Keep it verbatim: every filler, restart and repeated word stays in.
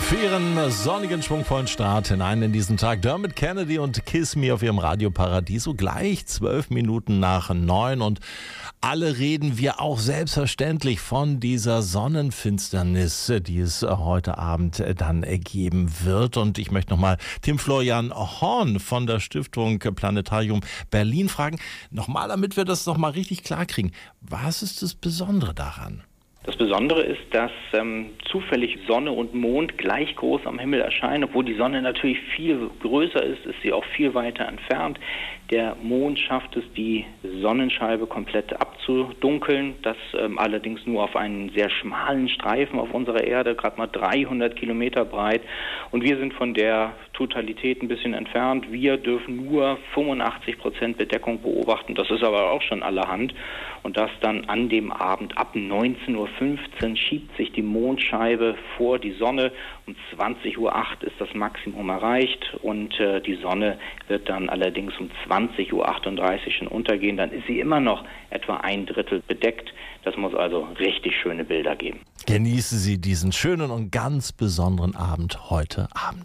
Für ihren sonnigen, schwungvollen Start hinein in diesen Tag. Dermot Kennedy und Kiss Me auf ihrem Radio Paradiso. Gleich zwölf Minuten nach neun. Und alle reden wir auch selbstverständlich von dieser Sonnenfinsternis, die es heute Abend dann ergeben wird. Und ich möchte nochmal Tim Florian Horn von der Stiftung Planetarium Berlin fragen. Nochmal, damit wir das nochmal richtig klar kriegen. Was ist das Besondere daran? Das Besondere ist, dass ähm, zufällig Sonne und Mond gleich groß am Himmel erscheinen. Obwohl die Sonne natürlich viel größer ist, ist sie auch viel weiter entfernt. Der Mond schafft es, die Sonnenscheibe komplett abzudunkeln. Das ähm, allerdings nur auf einen sehr schmalen Streifen auf unserer Erde, gerade mal dreihundert Kilometer breit. Und wir sind von der Totalität ein bisschen entfernt. Wir dürfen nur fünfundachtzig Prozent Bedeckung beobachten. Das ist aber auch schon allerhand. Und das dann an dem Abend ab neunzehn Uhr fünfzehn schiebt sich die Mondscheibe vor die Sonne. Um zwanzig Uhr acht ist das Maximum erreicht und äh, die Sonne wird dann allerdings um zwanzig Uhr achtunddreißig schon untergehen. Dann ist sie immer noch etwa ein Drittel bedeckt. Das muss also richtig schöne Bilder geben. Genießen Sie diesen schönen und ganz besonderen Abend heute Abend.